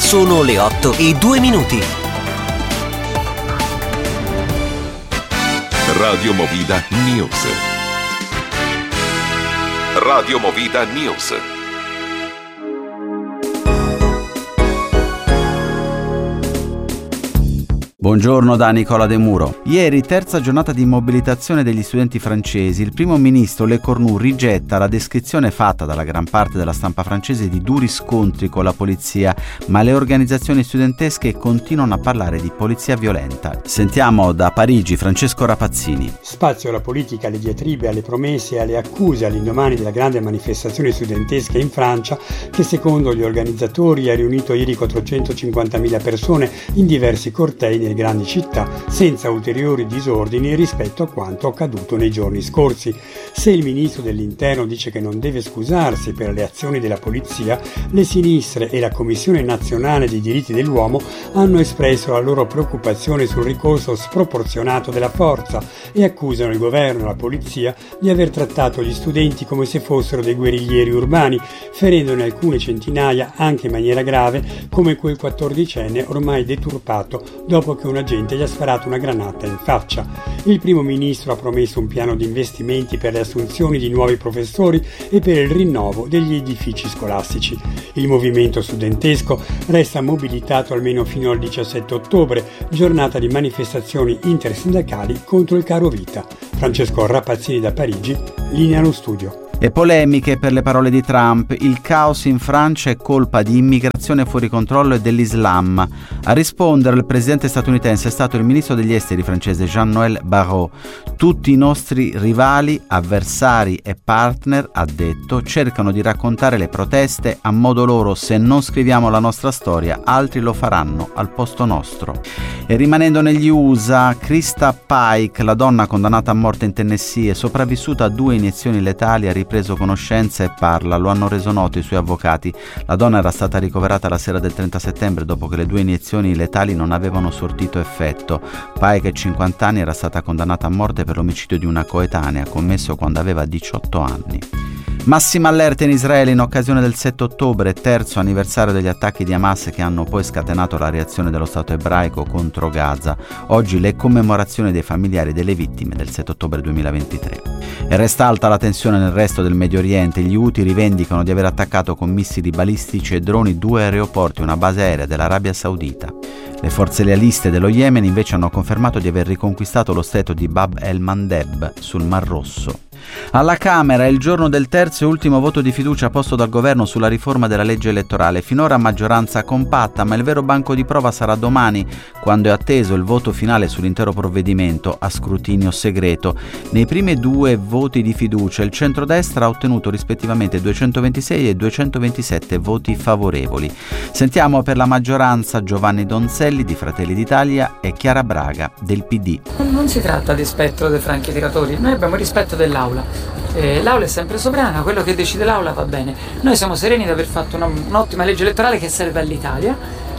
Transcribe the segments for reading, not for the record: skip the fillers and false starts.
Sono le 8:02. Radio Movida News. Radio Movida News. Buongiorno da Nicola De Muro. Ieri, terza giornata di mobilitazione degli studenti francesi, il primo ministro Le Cornu rigetta la descrizione fatta dalla gran parte della stampa francese di duri scontri con la polizia, ma le organizzazioni studentesche continuano a parlare di polizia violenta. Sentiamo da Parigi Francesco Rapazzini. Spazio alla politica, alle diatribe, alle promesse e alle accuse all'indomani della grande manifestazione studentesca in Francia che secondo gli organizzatori ha riunito ieri 450.000 persone in diversi cortei nelle grandi città senza ulteriori disordini rispetto a quanto accaduto nei giorni scorsi. Se il ministro dell'Interno dice che non deve scusarsi per le azioni della polizia, le sinistre e la Commissione nazionale dei diritti dell'uomo hanno espresso la loro preoccupazione sul ricorso sproporzionato della forza e accusano il governo e la polizia di aver trattato gli studenti come se fossero dei guerriglieri urbani, ferendone alcune centinaia anche in maniera grave, come quel 14enne ormai deturpato dopo che un agente gli ha sparato una granata in faccia. Il primo ministro ha promesso un piano di investimenti per le assunzioni di nuovi professori e per il rinnovo degli edifici scolastici. Il movimento studentesco resta mobilitato almeno fino al 17 ottobre, giornata di manifestazioni intersindacali contro il caro vita. Francesco Rapazzini da Parigi, linea allo studio. E polemiche per le parole di Trump. Il caos in Francia è colpa di immigrazione fuori controllo e dell'Islam. A rispondere il presidente statunitense è stato il ministro degli esteri francese Jean-Noël Barrot. Tutti i nostri rivali, avversari e partner, ha detto, cercano di raccontare le proteste a modo loro. Se non scriviamo la nostra storia, altri lo faranno al posto nostro. E rimanendo negli USA, Krista Pike, la donna condannata a morte in Tennessee e sopravvissuta a 2 iniezioni letali, ha ripreso conoscenza e parla, lo hanno reso noto i suoi avvocati. La donna era stata ricoverata la sera del 30 settembre dopo che le 2 iniezioni letali non avevano sortito effetto. Pike, 50 anni, era stata condannata a morte per l'omicidio di una coetanea commesso quando aveva 18 anni. Massima allerta in Israele in occasione del 7 ottobre, terzo anniversario degli attacchi di Hamas che hanno poi scatenato la reazione dello Stato ebraico contro Gaza. Oggi le commemorazioni dei familiari delle vittime del 7 ottobre 2023. E resta alta la tensione nel resto del Medio Oriente. Gli Houthi rivendicano di aver attaccato con missili balistici e droni 2 aeroporti e una base aerea dell'Arabia Saudita. Le forze lealiste dello Yemen invece hanno confermato di aver riconquistato lo stretto di Bab el-Mandeb sul Mar Rosso. Alla Camera è il giorno del terzo e ultimo voto di fiducia posto dal governo sulla riforma della legge elettorale. Finora maggioranza compatta, ma il vero banco di prova sarà domani, quando è atteso il voto finale sull'intero provvedimento a scrutinio segreto. Nei primi 2 voti di fiducia il centrodestra ha ottenuto rispettivamente 226 e 227 voti favorevoli. Sentiamo per la maggioranza Giovanni Donzelli di Fratelli d'Italia e Chiara Braga del PD. Non si tratta di spettro dei franchi tiratori, noi abbiamo rispetto dell'Aula. L'Aula è sempre sovrana, quello che decide l'Aula va bene. Noi siamo sereni di aver fatto un'ottima legge elettorale che serve all'Italia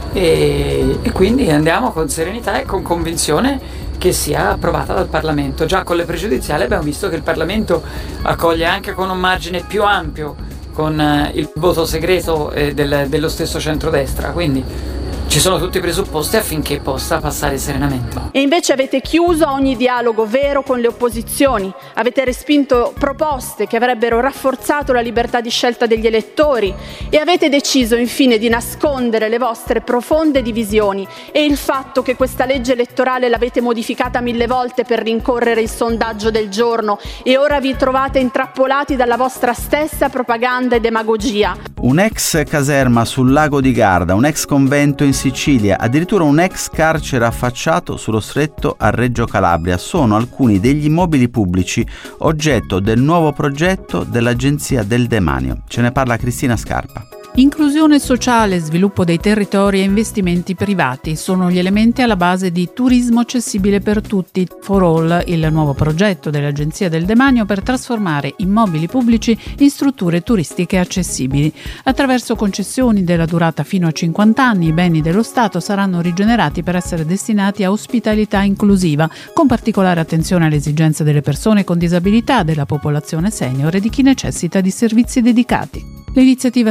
e quindi andiamo con serenità e con convinzione che sia approvata dal Parlamento. Già con le pregiudiziali abbiamo visto che il Parlamento accoglie anche con un margine più ampio con il voto segreto dello stesso centrodestra, quindi ci sono tutti i presupposti affinché possa passare serenamente. E invece avete chiuso a ogni dialogo vero con le opposizioni, avete respinto proposte che avrebbero rafforzato la libertà di scelta degli elettori e avete deciso infine di nascondere le vostre profonde divisioni e il fatto che questa legge elettorale l'avete modificata 1000 volte per rincorrere il sondaggio del giorno e ora vi trovate intrappolati dalla vostra stessa propaganda e demagogia. Un'ex caserma sul lago di Garda, un ex convento in Sicilia, addirittura un ex carcere affacciato sullo stretto a Reggio Calabria sono alcuni degli immobili pubblici oggetto del nuovo progetto dell'Agenzia del Demanio. Ce ne parla Cristina Scarpa. Inclusione sociale, sviluppo dei territori e investimenti privati sono gli elementi alla base di Turismo accessibile per tutti, For All, il nuovo progetto dell'Agenzia del Demanio per trasformare immobili pubblici in strutture turistiche accessibili. Attraverso concessioni della durata fino a 50 anni, i beni dello Stato saranno rigenerati per essere destinati a ospitalità inclusiva, con particolare attenzione alle esigenze delle persone con disabilità, della popolazione senior e di chi necessita di servizi dedicati. L'iniziativa si rivolge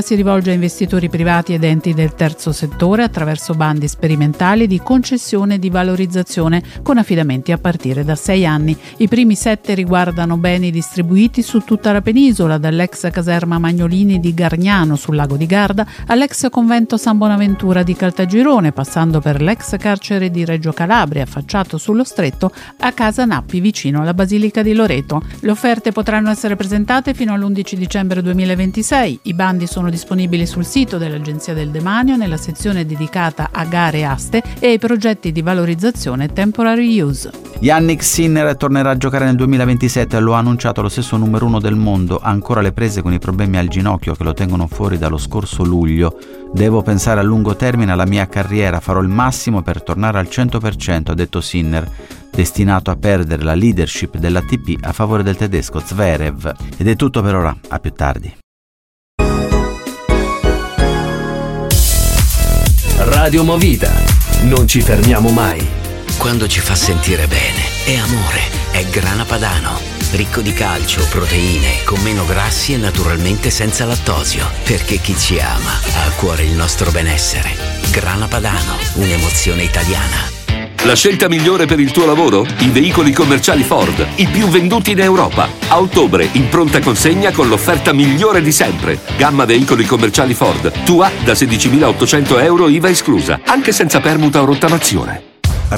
a investitori privati ed enti del terzo settore attraverso bandi sperimentali di concessione e di valorizzazione con affidamenti a partire da 6 anni. I primi 7 riguardano beni distribuiti su tutta la penisola, dall'ex caserma Magnolini di Gargnano sul lago di Garda all'ex convento San Bonaventura di Caltagirone, passando per l'ex carcere di Reggio Calabria affacciato sullo stretto a Casa Nappi vicino alla Basilica di Loreto. Le offerte potranno essere presentate fino all'11 dicembre 2026. I bandi sono disponibili sul sito dell'Agenzia del Demanio nella sezione dedicata a gare e aste e ai progetti di valorizzazione e temporary use. Jannik Sinner tornerà a giocare nel 2027 e lo ha annunciato lo stesso numero 1 del mondo. Ha ancora le prese con i problemi al ginocchio che lo tengono fuori dallo scorso luglio. Devo pensare a lungo termine alla mia carriera, farò il massimo per tornare al 100%, ha detto Sinner, destinato a perdere la leadership dell'ATP a favore del tedesco Zverev. Ed è tutto per ora, a più tardi. Radio Movida, non ci fermiamo mai. Quando ci fa sentire bene, è amore, è Grana Padano. Ricco di calcio, proteine, con meno grassi e naturalmente senza lattosio. Perché chi ci ama ha a cuore il nostro benessere. Grana Padano, un'emozione italiana. La scelta migliore per il tuo lavoro? I veicoli commerciali Ford, i più venduti in Europa. A ottobre, in pronta consegna con l'offerta migliore di sempre. Gamma veicoli commerciali Ford, tua da 16.800 euro IVA esclusa, anche senza permuta o rottamazione.